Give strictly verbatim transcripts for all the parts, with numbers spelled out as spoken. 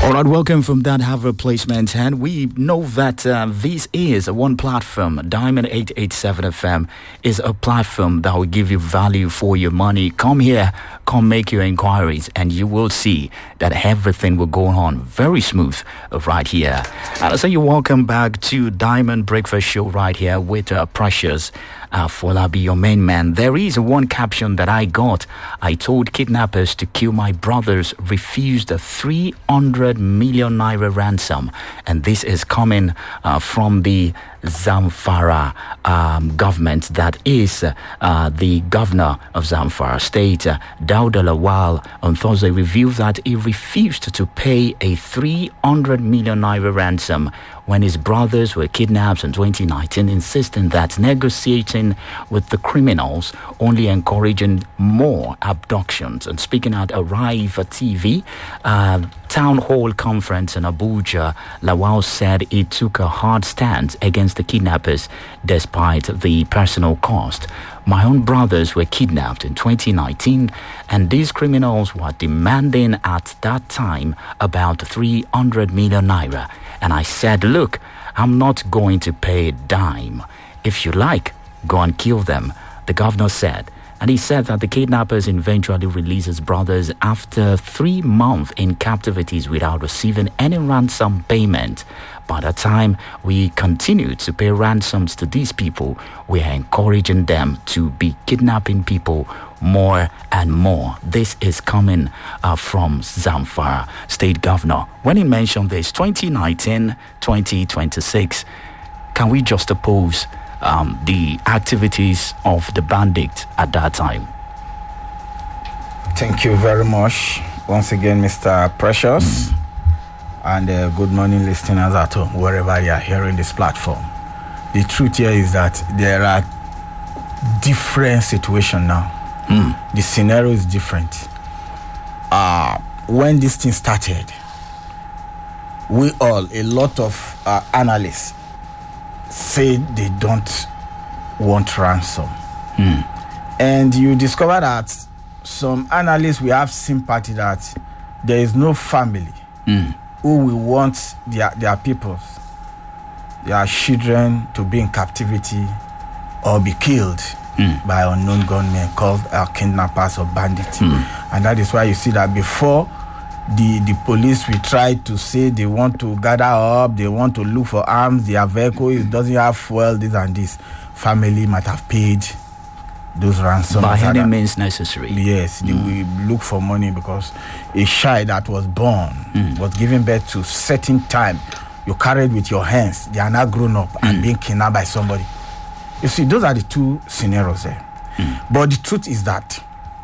All right, welcome from that have replacement, and we know that uh, this is one platform. Diamond eight eighty-seven F M is a platform that will give you value for your money. Come here, come make your inquiries, and you will see that everything will go on very smooth right here. Uh, so you're welcome back to Diamond Breakfast Show right here with uh, Precious. Uh, Folabi, your main man. There is one caption that I got. I told kidnappers to kill my brothers, refused a three hundred million naira ransom. And this is coming uh, from the Zamfara um, government. That is uh, the governor of Zamfara state, uh, Dauda Lawal, on Thursday revealed that he refused to pay a three hundred million naira ransom when his brothers were kidnapped in twenty nineteen, insisting that negotiating with the criminals only encouraging more abductions. And speaking at Arrive T V uh, town hall conference in Abuja, Lawal said he took a hard stance against the kidnappers despite the personal cost. My own brothers were kidnapped in twenty nineteen, and these criminals were demanding at that time about three hundred million naira. And I said, look, I'm not going to pay a dime. If you like, go and kill them, the governor said. And he said that the kidnappers eventually released his brothers after three months in captivities without receiving any ransom payment. By the time we continued to pay ransoms to these people, we are encouraging them to be kidnapping people more and more. This is coming uh, from Zamfara state governor. When he mentioned this, twenty nineteen, twenty twenty-six, can we just oppose um, the activities of the bandit at that time? Thank you very much once again, Mister Precious. Mm. And uh, good morning, listeners at home, wherever you are hearing this platform. The truth here is that there are different situations now. Mm. The scenario is different. Uh, when this thing started, we all, a lot of uh, analysts, say they don't want ransom. Mm. And you discover that some analysts, we have sympathy that there is no family mm. who will want their, their peoples, their children to be in captivity or be killed mm. by unknown gunmen called uh, kidnappers or bandits. Mm. And that is why you see that before the, the police will try to say they want to gather up, they want to look for arms, their vehicle it doesn't have fuel, this and this. Family might have paid those ransoms. By any means necessary. Yes, mm. they will look for money because a child that was born, mm. was given birth to certain time, you carried with your hands, they are now grown up mm. and being kidnapped by somebody. You see, those are the two scenarios there. Mm. But the truth is that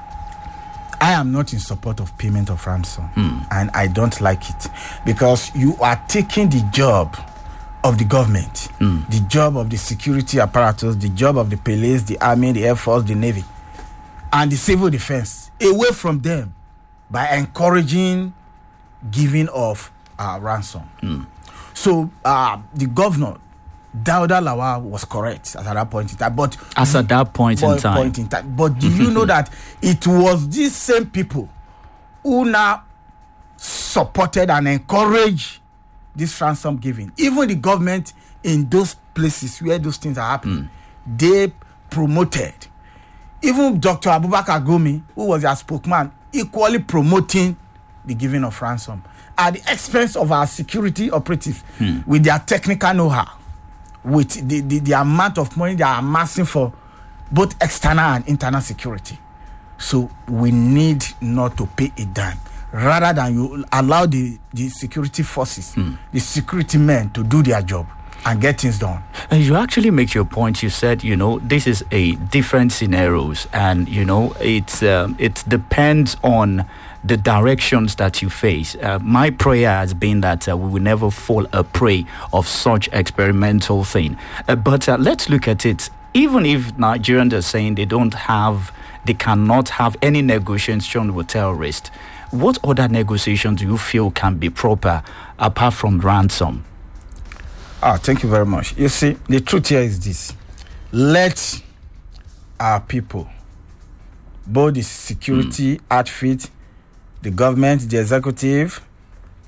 I am not in support of payment of ransom. Mm. And I don't like it. Because you are taking the job of the government, mm. the job of the security apparatus, the job of the police, the army, the air force, the navy, and the civil defense away from them by encouraging giving of uh, ransom. Mm. So uh, the governor, Dauda Lawal, was correct at that point in time. But as at that point in time. Point in time. But do you know that it was these same people who now supported and encouraged this ransom giving? Even the government in those places where those things are happening, mm. they promoted. Even Doctor Abubakar Gumi, who was their spokesman, equally promoting the giving of ransom at the expense of our security operatives mm. with their technical know-how, with the, the, the amount of money they are amassing for both external and internal security. So we need not to pay a dime. Rather than you allow the, the security forces, mm. the security men to do their job and get things done. And you actually make your point. You said, you know, this is a different scenarios, and, you know, it's um, it depends on the directions that you face. Uh, my prayer has been that uh, we will never fall a prey of such experimental thing. Uh, but uh, let's look at it. Even if Nigerians are saying they don't have, they cannot have any negotiation with terrorists, what other negotiations do you feel can be proper apart from ransom? Ah, thank you very much. You see, the truth here is this. Let our people, both the security mm. outfit, the government, the executive,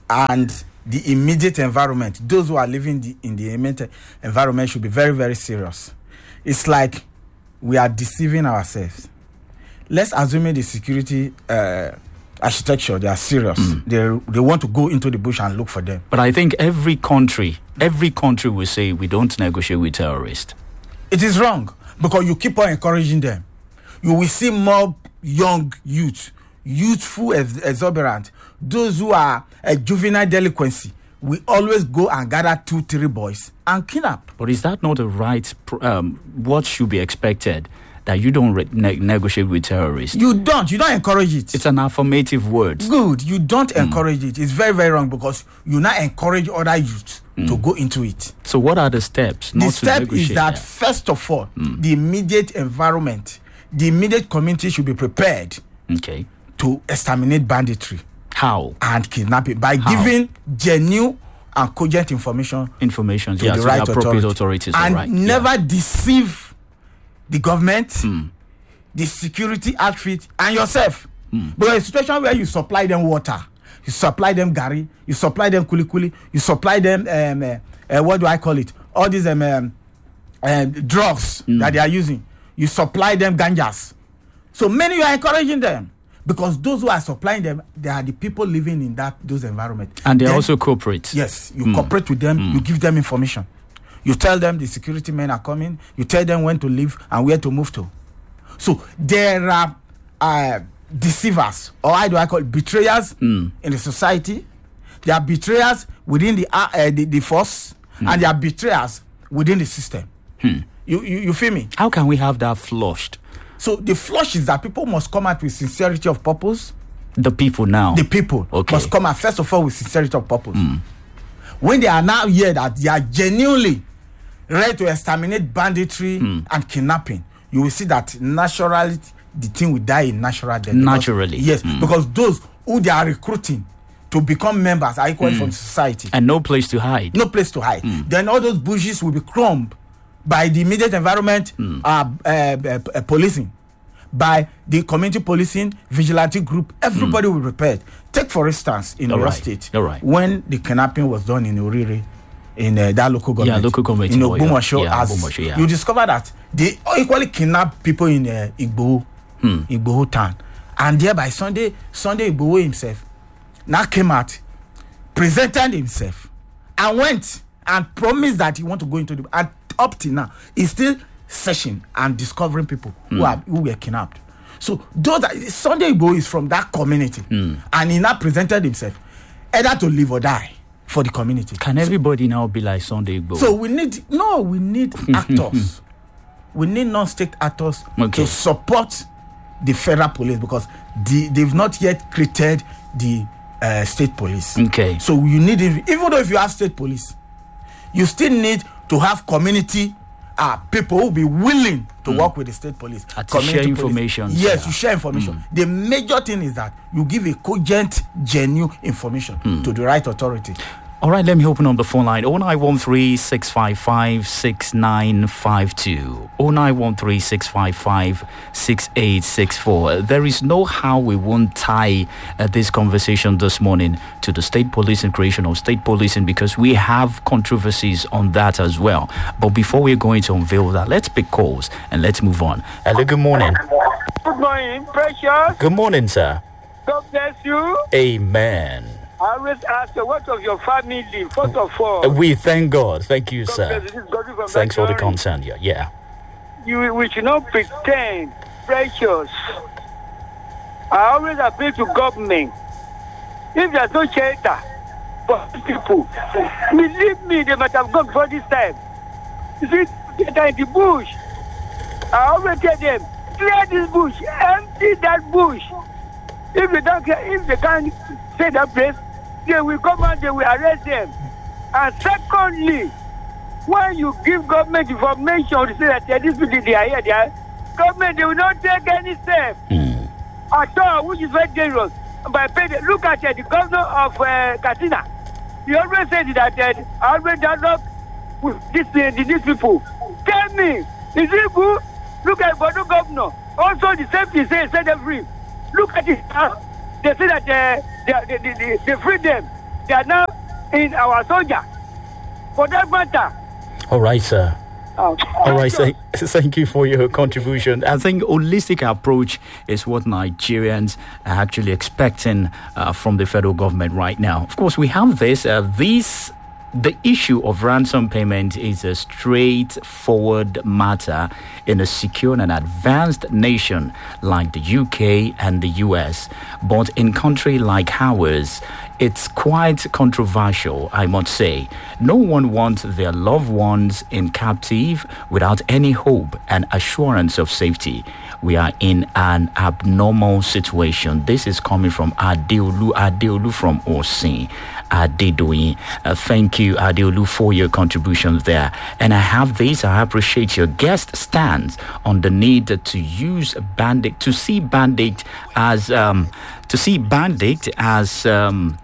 and the immediate environment, those who are living the, in the immediate environment should be very, very serious. It's like we are deceiving ourselves. Let's assume the security uh, architecture, they are serious. Mm. They they want to go into the bush and look for them. But I think every country, every country will say we don't negotiate with terrorists. It is wrong because you keep on encouraging them. You will see more young youth, youthful, ex- exuberant. Those who are a juvenile delinquency, we always go and gather two, three boys and kidnap. But is that not a right? Um, what should be expected? That you don't re- ne- negotiate with terrorists? You don't. You don't encourage it. It's an affirmative word. Good. You don't mm. encourage it. It's very, very wrong because you now encourage other youth mm. to go into it. So what are the steps? The not step to is that, that, first of all, mm. the immediate environment, the immediate community should be prepared okay. to exterminate banditry. How? And kidnapping. By How? Giving genuine and cogent information. Information to yeah, the to right the appropriate authority. authorities. And right. never yeah. deceive the government, mm. the security outfit, and yourself. Mm. But a situation where you supply them water, you supply them gari, you supply them kuli kuli, you supply them, um, uh, uh, what do I call it? All these um, um, uh, drugs mm. that they are using. You supply them ganjas. So many you are encouraging them. Because those who are supplying them, they are the people living in that those environments. And they then, also cooperate. Yes, you mm. cooperate with them, mm. you give them information. You tell them the security men are coming, you tell them when to leave and where to move to. So there are uh, deceivers, or how do I call it, betrayers mm. in the society. There are betrayers within the uh, uh, the, the force, mm. and there are betrayers within the system. Mm. You, you you feel me? How can we have that flushed? So the flush is that people must come out with sincerity of purpose. The people now. The people okay. must come out first of all with sincerity of purpose. Mm. When they are now here that they are genuinely ready to exterminate banditry mm. and kidnapping, you will see that naturally the thing will die in natural death. Naturally. Because, yes, mm. because those who they are recruiting to become members are equal mm. from society. And no place to hide. No place to hide. Mm. Then all those bushes will be crumbed by the immediate environment mm. uh, uh, uh, uh, policing, by the community policing, vigilante group. Everybody mm. will be prepared. Take, for instance, in Oyo right. State, right. when the kidnapping was done in Oriri, in uh, that local government, yeah, local government in Ogbomoso, yeah, as Ogbomoso, yeah. you discover that they equally kidnap people in uh, Igboho, mm. Igboho town, and thereby Sunday, Sunday Igboho himself now came out, presented himself, and went and promised that he want to go into the and up till now he's still searching and discovering people mm. who are who were kidnapped. So those that, Sunday Igboho is from that community, mm. and he now presented himself either to live or die for the community. Can everybody so, now be like Sunday Igboho? So we need no, we need actors. We need non-state actors okay. to support the federal police because the, they've not yet created the uh, state police. Okay. So you need, even though if you have state police, you still need to have community uh, people who will be willing to mm. work with the state police. Uh, to share information. Yes, yeah. you share information. Mm. The major thing is that you give a cogent, genuine information mm. to the right authority. All right, let me open up the phone line. oh nine one three, six five five, six nine five two. oh nine one three, six five five, six eight six four. There is no how we won't tie uh, this conversation this morning to the state police and creation of state policing because we have controversies on that as well. But before we're going to unveil that, let's pick calls and let's move on. Hello, good morning. Good morning, Precious. Good morning, sir. God bless you. Amen. I always ask you, what of your family, first of all? We thank God. Thank you, God sir. Thanks for the concern. Yeah. yeah. You, we should not pretend, Precious. I always appeal to government. If there's no shelter for people, believe me, they might have gone for this time. You see, they're in the bush. I always tell them, clear this bush, empty that bush. If they don't, if they can't say that place, they will come and they will arrest them. And secondly, when you give government information to say that these people they are here, they are, government they will not take any step mm. at all, which is very dangerous. By pay, look at uh, the governor of uh, Katsina. He always said that uh, I always dialogue with this, uh, these people. Tell me, is it good? Look at Bodo governor. Also, the same thing say set them free. Look at it. Uh, they say that uh, they, they, they, they free them. They are now in our soldier. For that matter. All right, sir. Oh, All right, thank, thank you for your contribution. I think holistic approach is what Nigerians are actually expecting uh, from the federal government right now. Of course, we have this. Uh, these The issue of ransom payment is a straightforward matter in a secure and advanced nation like the U K and the U S. But in a country like ours, it's quite controversial, I must say. No one wants their loved ones in captive without any hope and assurance of safety. We are in an abnormal situation. This is coming from Adeolu, Adeolu from Osin. Adedoyin. Uh, thank you, Adeolu, for your contributions there. And I have this. I appreciate your guest stance on the need to use bandit, to see bandit as um, to see bandit as um,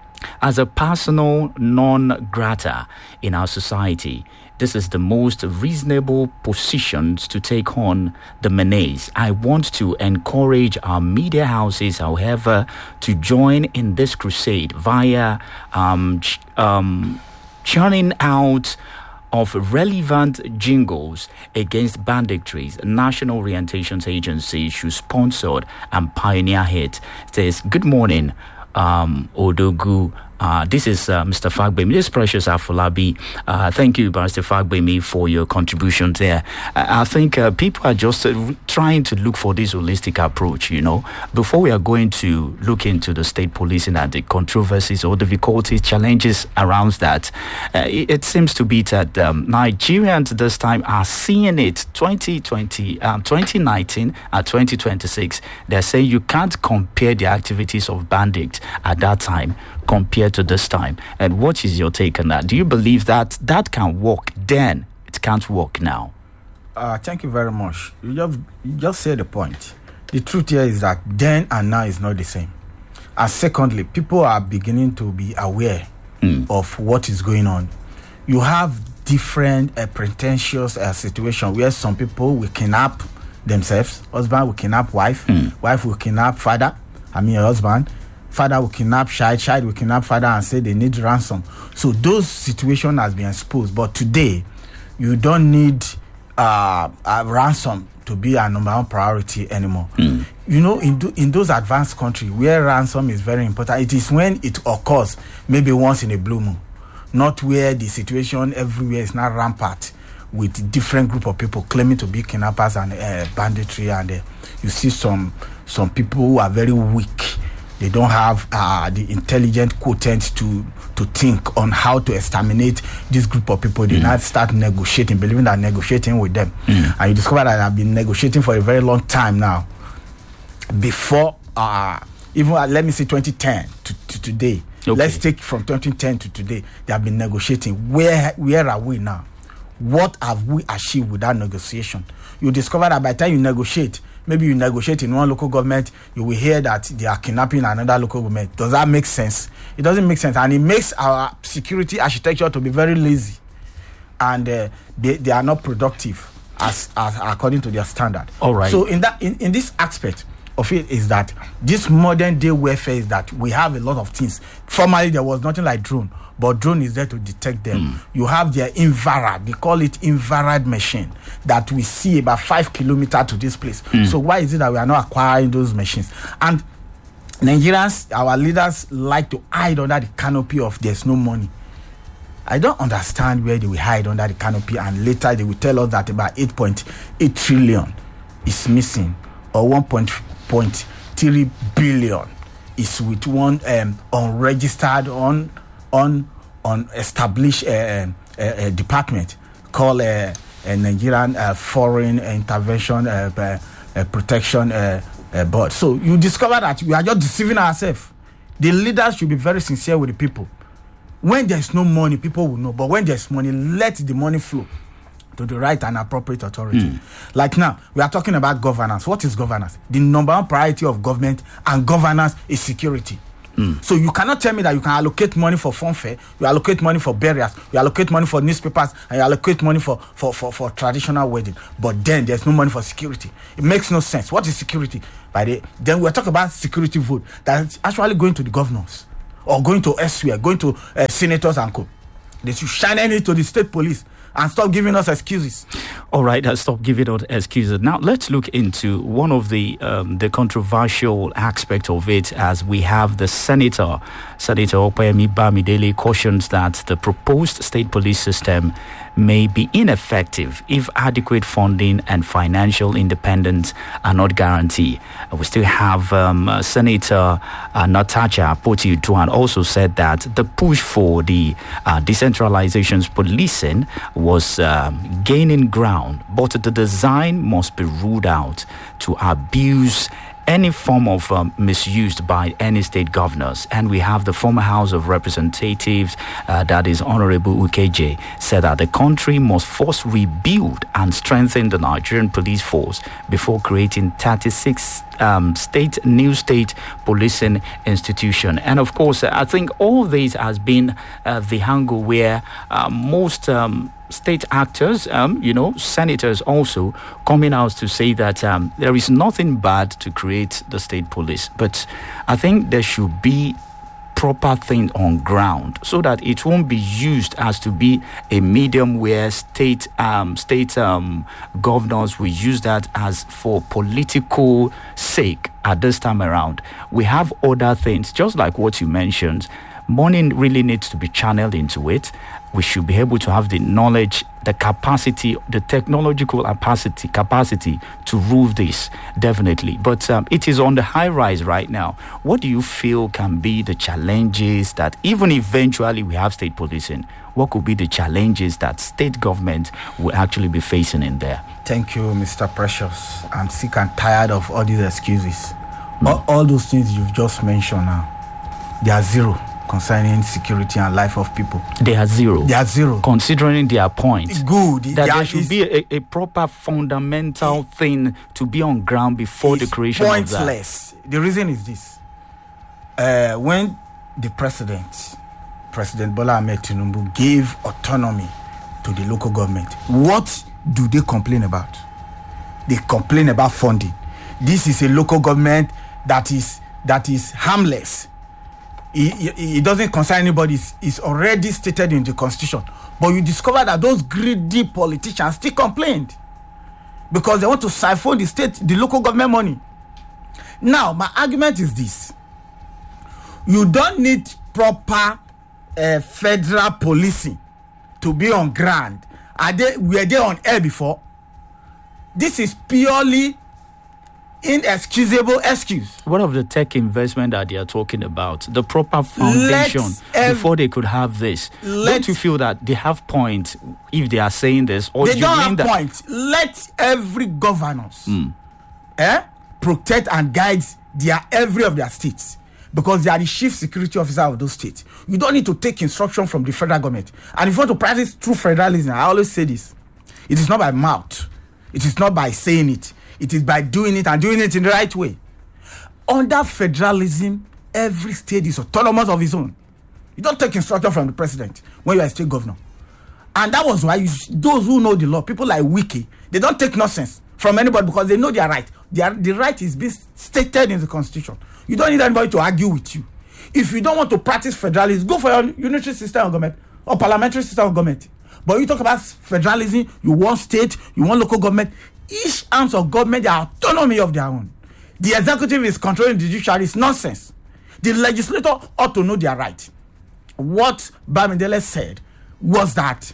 as a personal non grata in our society. This is the most reasonable positions to take on the menace. I want to encourage our media houses, however, to join in this crusade via um, ch- um, churning out of relevant jingles against banditries. National Orientations Agency should sponsor and pioneer it. It says, good morning, um, Odogu. Uh, this is uh, Mister Fagbemi. This is Precious Afolabi. Uh, thank you, Mister Fagbemi, for your contribution there. I, I think uh, people are just uh, trying to look for this holistic approach, you know. Before we are going to look into the state policing and the controversies or difficulties, challenges around that, uh, it, it seems to be that um, Nigerians this time are seeing it twenty twenty, um, twenty nineteen and twenty twenty-six. They're saying you can't compare the activities of bandits at that time compared to this time. And what is your take on that? Do you believe that that can work then? It can't work now. Uh, thank you very much. You just, you just said the point. The truth here is that then and now is not the same. And secondly, people are beginning to be aware mm. of what is going on. You have different uh, pretentious uh, situations where some people will kidnap themselves. Husband will kidnap wife. Mm. Wife will kidnap father. I mean husband. Father will kidnap child, child will kidnap father and say they need ransom. So those situations has been exposed. But today, you don't need uh, a ransom to be a number one priority anymore. Mm. You know, in do, in those advanced countries where ransom is very important, it is when it occurs maybe once in a blue moon, not where the situation everywhere is not rampant with different group of people claiming to be kidnappers and uh, banditry, and uh, you see some some people who are very weak. They don't have uh, the intelligent quotient to to think on how to exterminate this group of people. They mm. now start negotiating, believing that negotiating with them. Mm. And you discover that I've been negotiating for a very long time now. Before, uh, even uh, let me say twenty ten to, to today. Okay. Let's take from twenty ten to today. They have been negotiating. Where where are we now? What have we achieved with that negotiation? You discover that by the time you negotiate, maybe you negotiate in one local government, you will hear that they are kidnapping another local government. Does that make sense? It doesn't make sense. And it makes our security architecture to be very lazy. And uh, they, they are not productive as, as according to their standard. All right. So in that in, in this aspect of it is that this modern day warfare is that we have a lot of things. Formerly, there was nothing like drone. But drone is there to detect them. Mm. You have their infrared, they call it infrared machine, that we see about five kilometers to this place. Mm. So why is it that we are not acquiring those machines? And Nigerians, our leaders, like to hide under the canopy of there's no money. I don't understand where they will hide under the canopy, and later they will tell us that about eight point eight trillion is missing, or one point three billion is with one um, unregistered, on on on established uh, uh, uh, department called uh, uh, Nigerian uh, Foreign Intervention uh, uh, uh, Protection uh, uh, Board. So you discover that we are just deceiving ourselves. The leaders should be very sincere with the people. When there's no money, people will know. But when there's money, let the money flow to the right and appropriate authority. Mm. Like now, we are talking about governance. What is governance? The number one priority of government and governance is security. Mm. So you cannot tell me that you can allocate money for funfair, you allocate money for burials, you allocate money for newspapers, and you allocate money for, for, for, for traditional wedding. But then there's no money for security. It makes no sense. What is security? By the then we're talking about security vote that's actually going to the governors. or going to elsewhere, going to uh, senators and co. They should shine it to the state police and stop giving us excuses. All right, uh, stop giving us excuses. Now, let's look into one of the um, the controversial aspect of it, as we have the senator, Senator Opeyemi Bamidele, cautions that the proposed state police system may be ineffective if adequate funding and financial independence are not guaranteed. Uh, we still have um, uh, Senator uh, Natasha Akpoti-Uduaghan also said that the push for the uh, decentralization policing was um, gaining ground, but the design must be ruled out to abuse any form of um, misuse by any state governors. And we have the former House of Representatives, uh, that is Honorable Ukeje, said that the country must first rebuild and strengthen the Nigerian police force before creating thirty-six um, state, new state policing institution. And of course, I think all this has been uh, the angle where uh, most um, state actors, um, you know, senators also coming out to say that um, there is nothing bad to create the state police. But I think there should be proper thing on ground so that it won't be used as to be a medium where state um, state um, governors will use that as for political sake at this time around. We have other things, just like what you mentioned. Money really needs to be channeled into it. We should be able to have the knowledge, the capacity, the technological capacity, capacity to rule this, definitely. But um, it is on the high rise right now. What do you feel can be the challenges that, even eventually we have state policing, what could be the challenges that state government will actually be facing in there? Thank you, Mister Precious. I'm sick and tired of all these excuses. Mm. All, all those things you've just mentioned now, they are zero concerning security and life of people. They are zero. They are zero. Considering their point. Good. That there should be a, a proper fundamental it, thing to be on ground before the creation pointless. of that. Pointless. The reason is this. Uh, when the president, President Bola Ahmed Tinubu, gave autonomy to the local government, what do they complain about? They complain about funding. This is a local government that is that is harmless. It, it doesn't concern anybody. It's, it's already stated in the constitution. But you discover that those greedy politicians still complained because they want to siphon the state, the local government money. Now, my argument is this. You don't need proper uh, federal policing to be on ground. Are they, were they on air before? This is purely inexcusable excuse. What of the tech investment that they are talking about? The proper foundation ev- before they could have this. Don't you feel that they have point if they are saying this? Or they do don't you have mean that- point. Let every governors mm. eh, protect and guide their every of their states, because they are the chief security officer of those states. You don't need to take instruction from the federal government. And if you want to practice true federalism, I always say this, it is not by mouth. It is not by saying it. It is by doing it and doing it in the right way. Under federalism, every state is autonomous of its own. You don't take instruction from the president when you are a state governor. And that was why you, those who know the law, people like Wiki, they don't take nonsense from anybody because they know their right. Their, the right is being stated in the constitution. You don't need anybody to argue with you. If you don't want to practice federalism, go for your unitary system of government or parliamentary system of government. But you talk about federalism, you want state, you want local government. Each arms of government, their autonomy of their own. The executive is controlling the judiciary. It's nonsense. The legislator ought to know their right. What Bamidele said was that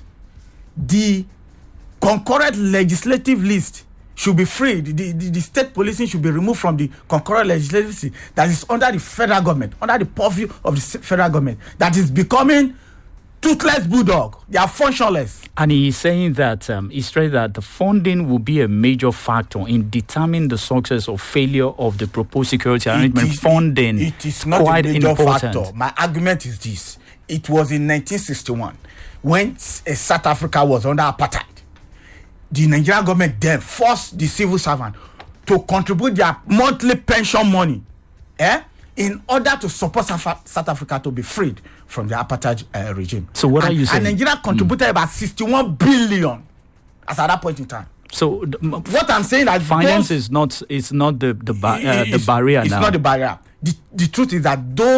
the concurrent legislative list should be freed. The, the, the state policing should be removed from the concurrent legislative list that is under the federal government, under the purview of the federal government, that is becoming toothless bulldog. They are functionless. And he is saying that um, he's stressed that the funding will be a major factor in determining the success or failure of the proposed security arrangement. Is, funding it, it is not quite a major important. factor. My argument is this. It was in nineteen sixty-one when uh, South Africa was under apartheid. The Nigerian government then forced the civil servant to contribute their monthly pension money eh, in order to support South Africa to be freed from the apartheid uh, regime. So what and, are you saying? And Nigeria contributed mm. about sixty-one billion as at that point in time. So what I'm saying is finance is not is not the the, ba- uh, the barrier it's now. It's not the barrier. The, the truth is that those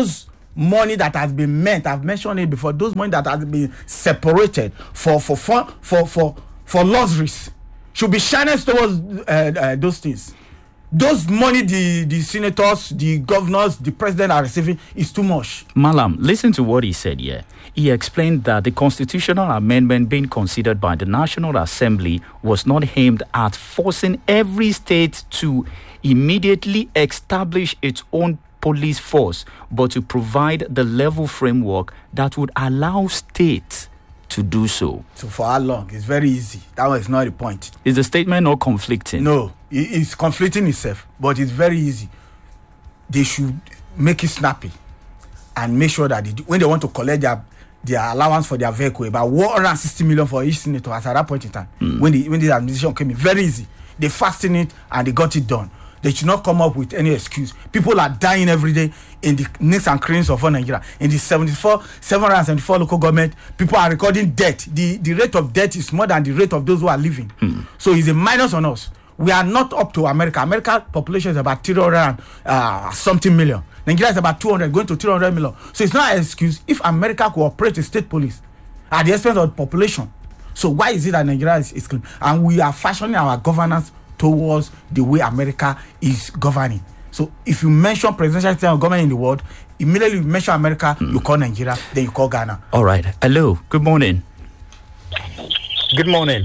money that has been meant, I've mentioned it before, those money that has been separated for for for for for, for luxuries should be channeled towards uh, uh, those things. Those money the, the senators, the governors, the president are receiving is too much. Malam, listen to what he said here. He explained that the constitutional amendment being considered by the National Assembly was not aimed at forcing every state to immediately establish its own police force, but to provide the level framework that would allow states to do so. So for how long? It's very easy. That was not the point. Is the statement not conflicting? No, it's conflicting itself, but it's very easy. They should make it snappy and make sure that they, when they want to collect their their allowance for their vehicle, about one hundred sixty million for each senator at that point in time, mm. when the when the administration came in, very easy. They fastened it and they got it done. They should not come up with any excuse. People are dying every day in the nooks and crannies of Nigeria. In the seventy-four, seven hundred seventy-four local government, people are recording death. The, the rate of death is more than the rate of those who are living. Hmm. So it's a minus on us. We are not up to America. America population is about three hundred uh, something million. Nigeria is about two hundred, going to three hundred million. So it's not an excuse if America cooperates with state police at the expense of the population. So why is it that Nigeria is, is clean? And we are fashioning our governance towards the way America is governing. So if you mention presidential system of government in the world, immediately you mention America, mm. you call Nigeria, then you call Ghana. All right. Hello. Good morning. Good morning.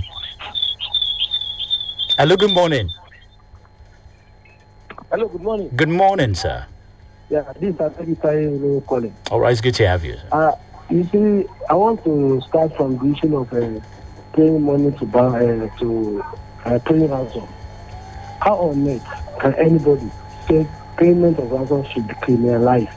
Hello. Good morning. Hello. Good morning. Good morning, sir. Yeah, this is Adebitayo calling. All right. It's good to have you. Uh, you see, I want to start from the issue of uh, paying money to buy uh, to uh, paying ransom. How on earth can anybody say payment of ransom should be criminalized?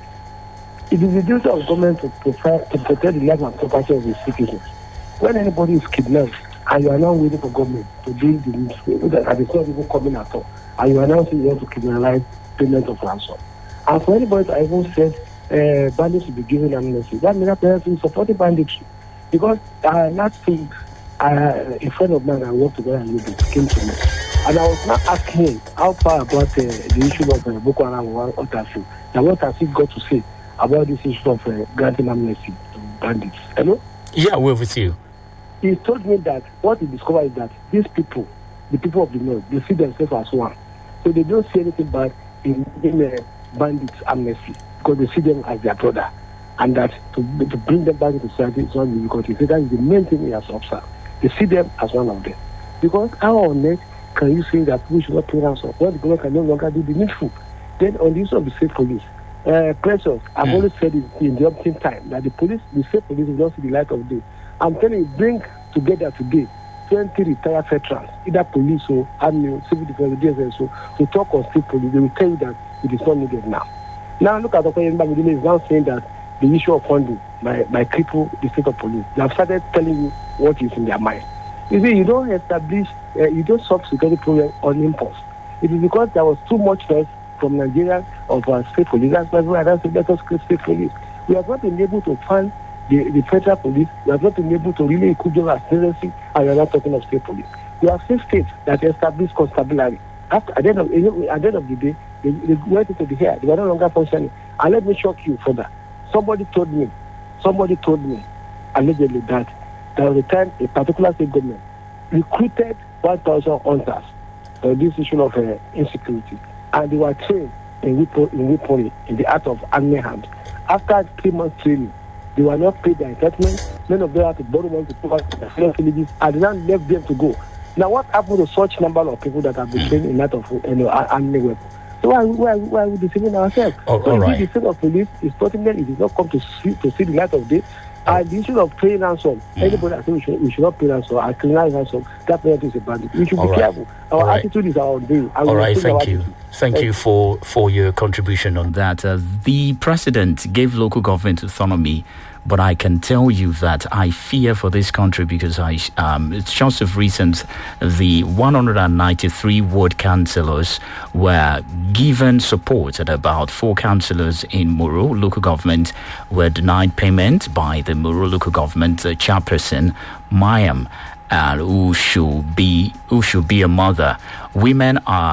It is the duty of government to, provide, to protect the life and property of its citizens. When anybody is kidnapped and you are now waiting for government to do the needful, and it's not even coming at all, and you are now saying you want to criminalize payment of ransom. And for anybody to even say uh, bandits should be given amnesty, that means that person is supporting banditry. Because uh, last week, uh, a friend of mine I worked together and came to me. And I was not asking him how far about uh, the issue of uh, Boko Haram or Otasu. Now, what has he got to say about this issue of uh, granting amnesty to bandits? Hello? Yeah, we're with you. He told me that what he discovered is that these people, the people of the North, they see themselves as one. So they don't see anything bad in giving uh, bandits amnesty because they see them as their brother. And that to, to bring them back into society is not difficult. He said that is the main thing he has observed. They see them as one of them. Because how on earth can you say that we should not pay ransom when the government can no longer do the needful? Then on the issue of the state police, uh, Precious, I've mm. always said it in the upcoming time that the police, the state police will not see the light of day. I'm telling you, bring together today twenty retired veterans, either police or army or civil defense, D S S, so to talk on state police. They will tell you that it is not needed now. Now look at Doctor Yemba is now saying that the issue of funding by, by cripple the state of police. They have started telling you what is in their mind. You see, you don't establish, uh, you don't solve security problem on impulse. It is because there was too much noise from Nigeria of our state police. That's why we are saying let us create state police. We have not been able to fund the, the federal police. We have not been able to really equip them as necessary, and we are not talking of state police. We have six states that established constabulary. After, at, the end of, at the end of the day, they, they went into the air. They were no longer functioning. And let me shock you further. Somebody told me, somebody told me, allegedly, that there was a time a particular state government recruited one thousand hunters for this issue of uh, insecurity. And they were trained in weaponry, in, weaponry, in the art of army hands. After three months training, they were not paid their entitlement. Many of them had to borrow money to provide their fellow villages, and they now left them to go. Now, what happened to such number of people that have been trained in that of you know, army weapons? So why, why, why are we deceiving ourselves? Oh, so all right. The state of police is putting them, it did not come to see, to see the light of day. And the issue of paying ransom, mm. anybody that says we should, we should not pay ransom, and criminalize ransom, that person is a bandit. We should all be right. careful. Our all attitude right. is our day. All right, thank you. Thank, thank you for, for your contribution on that. Uh, the president gave local government autonomy, but I can tell you that I fear for this country because I, um, it's just of recent, the one hundred ninety-three ward councillors were given support, and about four councillors in Moro local government were denied payment by the Moro local government uh, chairperson, Mayam, uh, who should be who should be a mother. Women are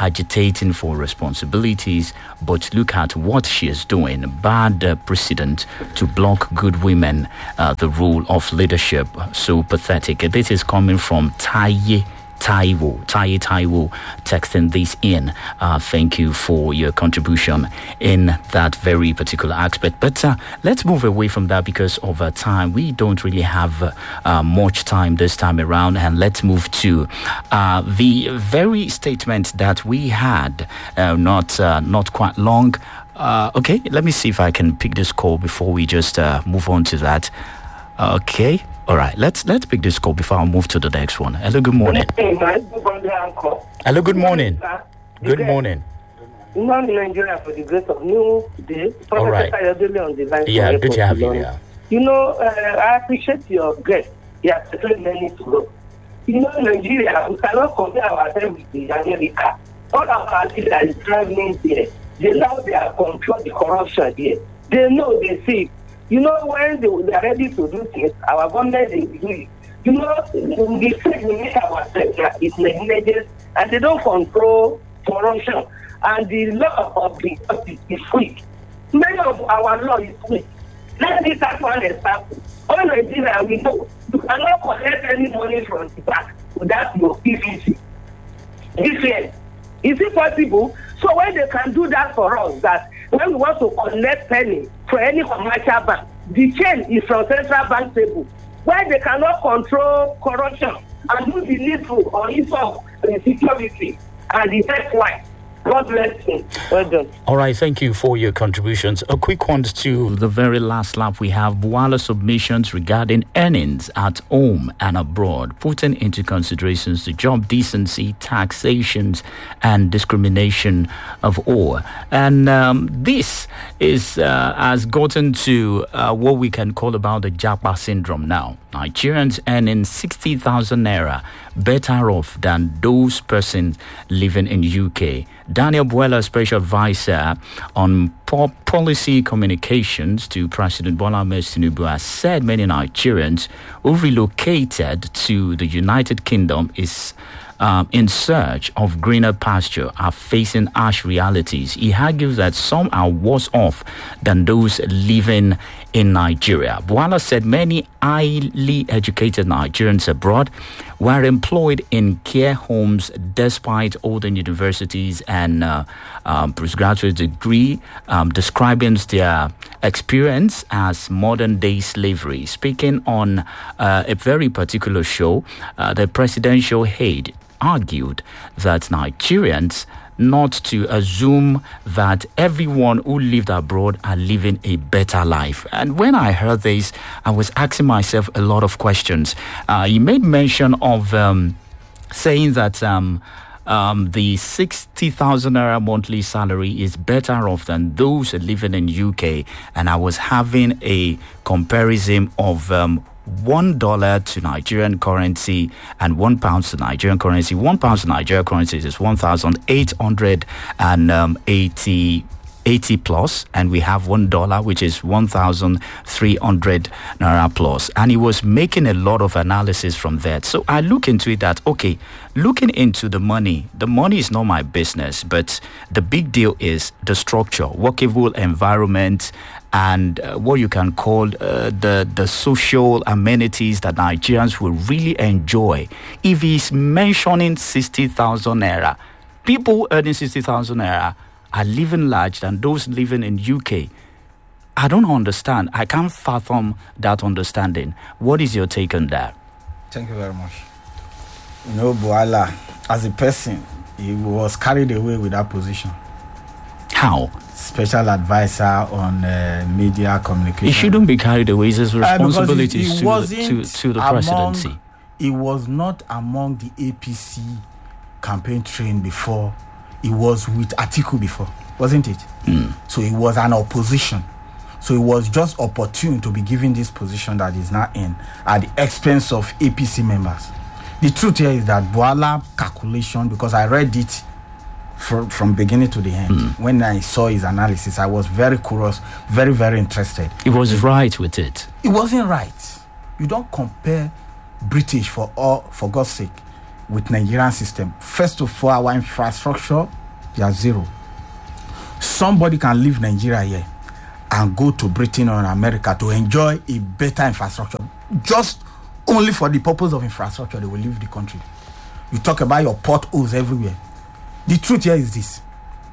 agitating for responsibilities, but look at what she is doing. Bad uh, precedent to block good women, uh, the rule of leadership. So pathetic. This is coming from Taye Taiwo, Taye Taiwo, texting this in. Uh, thank you for your contribution in that very particular aspect. But uh, let's move away from that because of uh, time. We don't really have uh, uh, much time this time around. And let's move to uh, the very statement that we had uh, not uh, not quite long. Uh, okay, let me see if I can pick this call before we just uh, move on to that. Okay. All right, let's let's pick this call before I move to the next one. Hello, good morning. Hello, good morning. Good morning. Not in Nigeria for the grace of new day. All right. On the line yeah, good to have you here. You know, uh, I appreciate your guest. He has settled many to go. You know, in Nigeria, we cannot compare ourselves with the America. All our leaders are traveling there. They know they are control the corruption there. They know they see. You know, when they, they are ready to do things, our government, they do it. You know, the fact we make ourselves is negligence, and they don't control corruption. And the law of the justice is weak. Many of our law is weak. Let me start one example. All Nigeria, we know you cannot collect any money from the bank without your P V C. This year, is it possible? So when they can do that for us, that when we want to collect penny for any commercial bank, the chain is from central bank table. Where they cannot control corruption and do the needful or inform the security and the first why. God bless you. Well done. All right, thank you for your contributions. A quick one to the very last lap. We have Bwala submissions regarding earnings at home and abroad, putting into considerations the job decency, taxations, and discrimination of all. And um, this is uh, has gotten to uh, what we can call about the Japa syndrome now. Nigerians earning sixty thousand naira better off than those persons living in U K. Daniel Bwala, Special Advisor on po- Policy Communications to President Bola Ahmed Tinubu, has said many Nigerians who relocated to the United Kingdom is Um, in search of greener pasture are facing harsh realities. He argues that some are worse off than those living in Nigeria. Bwala said many highly educated Nigerians abroad were employed in care homes despite holding universities and uh, um, postgraduate degree, um, describing their experience as modern-day slavery. Speaking on uh, a very particular show, uh, the presidential aide argued that Nigerians not to assume that everyone who lived abroad are living a better life. And when I heard this, I was asking myself a lot of questions. Uh, he made mention of um, saying that um, um, the sixty thousand naira monthly salary is better off than those living in U K. And I was having a comparison of um, one dollar to Nigerian currency and one pound to Nigerian currency. One pound to Nigerian currency is one thousand eight hundred eighty eighty plus, and we have one dollar, which is one thousand three hundred naira plus. And he was making a lot of analysis from that. So I look into it that, okay, looking into the money, the money is not my business, but the big deal is the structure, workable environment, and uh, what you can call uh, the, the social amenities that Nigerians will really enjoy. If he's mentioning sixty thousand naira, people earning sixty thousand naira are living large than those living in U K. I don't understand. I can't fathom that understanding. What is your take on that? Thank you very much. You know, Bwala, as a person, he was carried away with that position. How? Special advisor on uh, media communication. He shouldn't be carried away. It's his responsibility uh, he, he to, wasn't to, to the among, presidency. He was not among the A P C campaign train before. He was with Atiku before, wasn't it? Mm. So he was an opposition. So it was just opportune to be given this position that he's now in at the expense of A P C members. The truth here is that Bwala calculation, because I read it from, from beginning to the end. Mm. When I saw his analysis, I was very curious, very, very interested. He was right with it. It wasn't right. You don't compare British for all, for God's sake. with Nigerian system. First of all, our infrastructure, they are zero. Somebody can leave Nigeria here and go to Britain or America to enjoy a better infrastructure. Just only for the purpose of infrastructure, they will leave the country. You talk about your potholes everywhere. The truth here is this.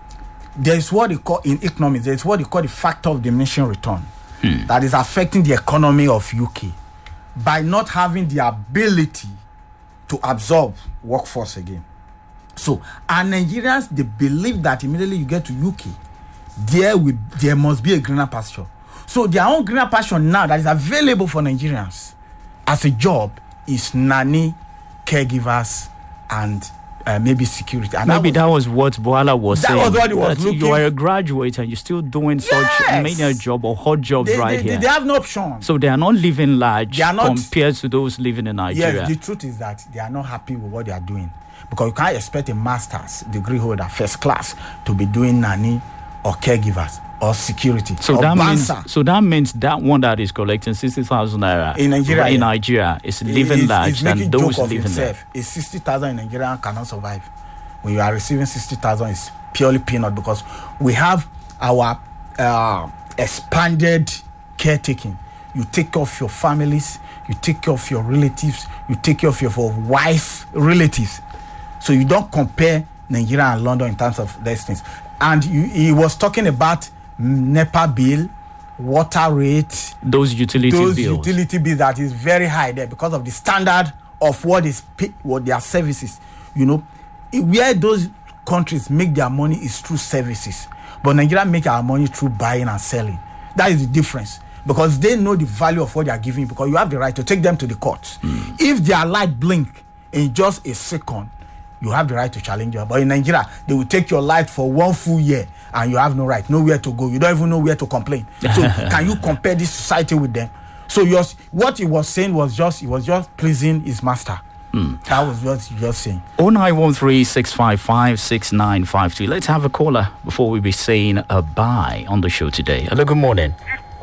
There is what they call, in economics, there is what they call the factor of diminishing return hmm. that is affecting the economy of U K by not having the ability to absorb workforce again. So, and Nigerians, they believe that immediately you get to U K, there will there must be a greener pasture. So their own greener pasture now that is available for Nigerians as a job is nanny, caregivers, and uh, maybe security. And maybe that was, that was what Boala was that saying. Was what he was looking. You are a graduate and you're still doing Yes. such menial job or hot jobs they, right they, here. They, they have no option. So they are not living large They are not- compared to those living in Nigeria. Yes, the truth is that they are not happy with what they are doing. Because you can't expect a master's degree holder, first class, to be doing nanny or caregivers or security. So or that bansa. means so that means that one that is collecting sixty thousand naira In Nigeria, in yeah. Nigeria is He- living he's- large he's than making those joke of living there. himself. A sixty thousand in Nigeria cannot survive. When you are receiving sixty thousand, it's purely peanut because we have our uh, expanded caretaking. You take care of your families, you take care of your relatives, you take care of your, your wife relatives. So you don't compare Nigeria and London in terms of these things. And you, he was talking about NEPA bill, water rate, Those utility those bills. utility bills that is very high there because of the standard of what is pay, what their services. You know, i- where those countries make their money is through services, but Nigeria make our money through buying and selling. That is the difference because they know the value of what they are giving. Because you have the right to take them to the courts. Mm. If their light blink in just a second, you have the right to challenge them. But in Nigeria, they will take your light for one full year and you have no right, nowhere to go. You don't even know where to complain. So can you compare this society with them? So yours, what he was saying was just, he was just pleasing his master. Mm. That was what he was saying. oh nine one three, six five five, six nine five two. Let's have a caller before we be saying a bye on the show today. Hello, good morning.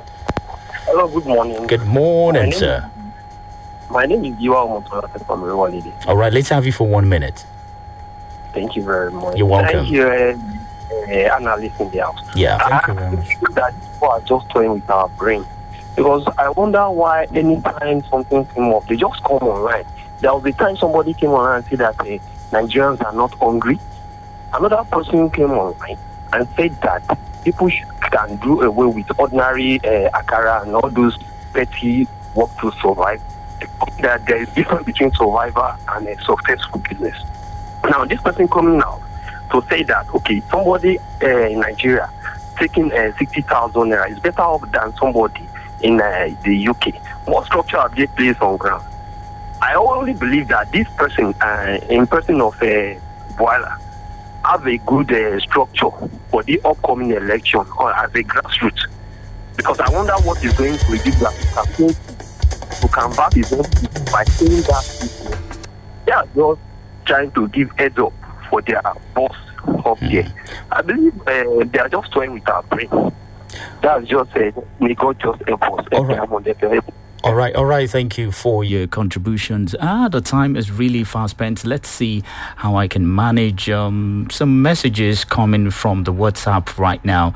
Hello, good morning. Good morning, My name sir. My name is Giwa Omotola from Rewalidi. All right, let's have you for one minute. Thank you very much. You're welcome. Thank you, uh, uh, analyst in the house. Yeah, Thank you I very much. feel that people are just toying with our brain. Because I wonder why anytime something came up, they just come online. There was a time somebody came online and said that uh, Nigerians are not hungry. Another person came online and said that people sh- can do away with ordinary uh, akara and all those petty work to survive. That there is difference between survivor and a successful business. Now, this person coming out to say that, okay, somebody uh, in Nigeria taking uh, sixty thousand naira is better off than somebody in uh, the U K. What structure have they placed on ground? I only believe that this person, uh, in person of uh, Boala, have a good uh, structure for the upcoming election or as a grassroots. Because I wonder what is going to reduce that campaign to convert his own people by saying that they are just trying to give heads up for their boss up mm. there. I believe uh, they are just toying with our brain. That's just uh, may God just help us. All right. All right, all right. Thank you for your contributions. Ah, the time is really fast spent. Let's see how I can manage um, some messages coming from the WhatsApp right now.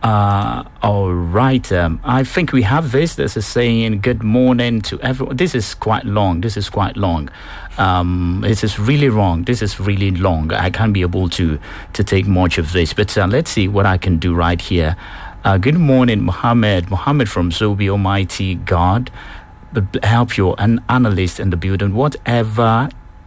Uh, all right. Um, I think we have this. This is saying good morning to everyone. This is quite long. This is quite long. Um, this is really wrong. This is really long. I can't be able to to take much of this. But uh, let's see what I can do right here. Uh, good morning, Mohammed. Mohammed from Zobi, Almighty God. Help you, an analyst in the building. Whatever.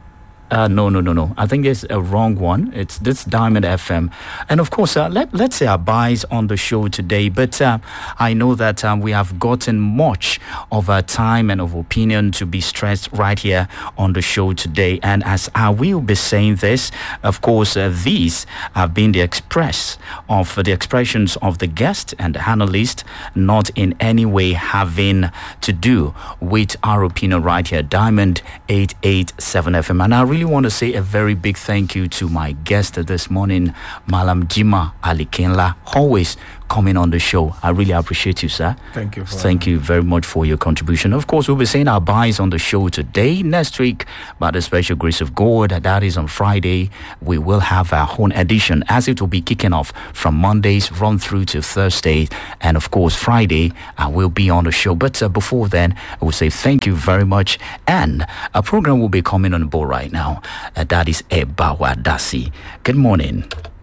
Uh, no, no, no, no. I think it's a wrong one. It's this Diamond F M. And of course, uh, let, let's say our buys on the show today. But uh, I know that um, we have gotten much of our time and of opinion to be stressed right here on the show today. And as I will be saying this, of course, uh, these have been the express of uh, the expressions of the guest and the analyst, not in any way having to do with our opinion right here. Diamond eight eight seven F M. And I really want to say a very big thank you to my guest this morning, Malam Jima Alikinla, always coming on the show. I really appreciate you, sir. Thank you. For Thank you very much for your contribution. Of course, we'll be saying our byes on the show today. Next week, by the special grace of God, that is on Friday, we will have our own edition, as it will be kicking off from Mondays, run through to Thursday, and of course, Friday, I will be on the show. But uh, before then, I will say thank you very much, and a program will be coming on board right now. Uh, that is Ebawa Dasi. Good morning.